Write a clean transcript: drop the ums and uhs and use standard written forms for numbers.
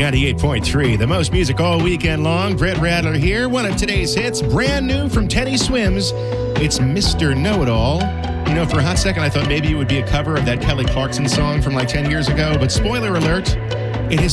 98.3, the most music all weekend long. Brett Radler here. One of today's hits, brand new from Teddy Swims. It's Mr. Know-It-All. You know, for a hot second, I thought maybe it would be a cover of that Kelly Clarkson song from like 10 years ago. But spoiler alert, it is